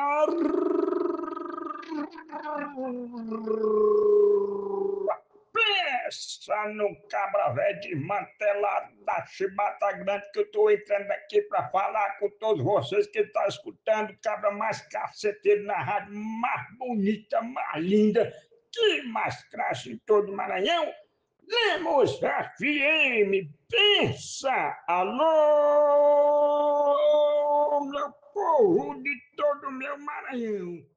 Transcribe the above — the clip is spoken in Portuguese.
Pensa no cabra velho desmantelado da chibata grande que eu tô entrando aqui pra falar com todos vocês que estão escutando o cabra mais caceteiro na rádio, mais bonita, mais linda, que mais cracha em todo o Maranhão. Lemos FM, pensa! Alô, meu povo de todo o meu Maranhão!